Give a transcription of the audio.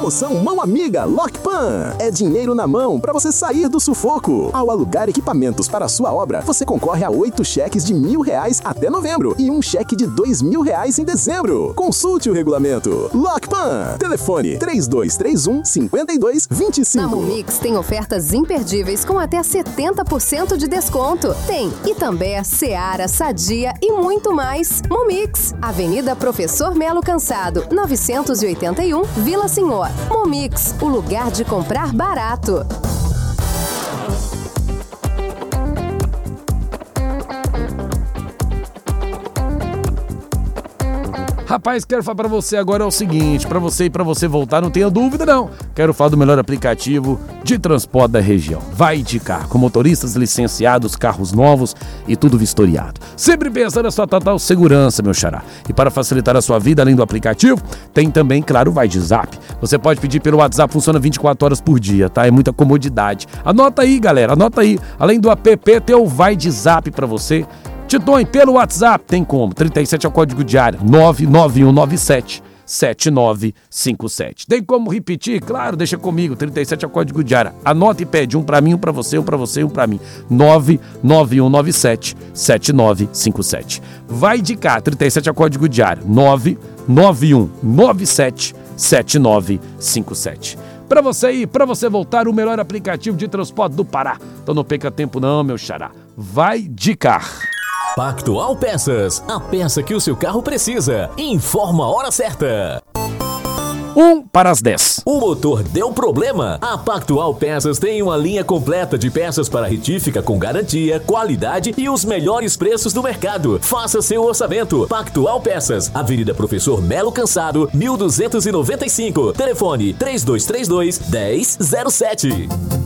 Promoção Mão Amiga Lockpan. É dinheiro na mão para você sair do sufoco. Ao alugar equipamentos para a sua obra, você concorre a 8 cheques de R$1.000 até novembro e um cheque de R$2.000 em dezembro. Consulte o regulamento. Lockpan. Telefone 3231-5225. Na Momix tem ofertas imperdíveis com até 70% de desconto. Tem Itambé, Seara, Sadia e muito mais. Momix, Avenida Professor Melo Cansado, 981, Vila Senhor. Momix, o lugar de comprar barato. Rapaz, quero falar pra você agora é o seguinte, pra você voltar, não tenha dúvida não. Quero falar do melhor aplicativo de transporte da região. Vai de Car, com motoristas licenciados, carros novos e tudo vistoriado. Sempre pensando na sua total segurança, meu xará. E para facilitar a sua vida, além do aplicativo, tem também, claro, o Vai de Zap. Você pode pedir pelo WhatsApp, funciona 24 horas por dia, tá? É muita comodidade. Anota aí, galera, anota aí. Além do app, tem o Vai de Zap pra você. Titões, pelo WhatsApp, tem como? 37 é o código de área, 99197-7957. Tem como repetir? Claro, deixa comigo, 37 é o código de área. Anota e pede, um pra mim, um pra você, um pra você, um pra mim. 99197-7957. Vai de cá, 37 é o código de área, 99197-7957. Pra você ir, pra você voltar, o melhor aplicativo de transporte do Pará. Então não perca tempo não, meu xará. Vai de Car. Pactual Peças, a peça que o seu carro precisa. Informa a hora certa. 9:50. O motor deu problema? A Pactual Peças tem uma linha completa de peças para retífica com garantia, qualidade e os melhores preços do mercado. Faça seu orçamento. Pactual Peças, Avenida Professor Melo Cansado, 1295. Telefone 3232-1007.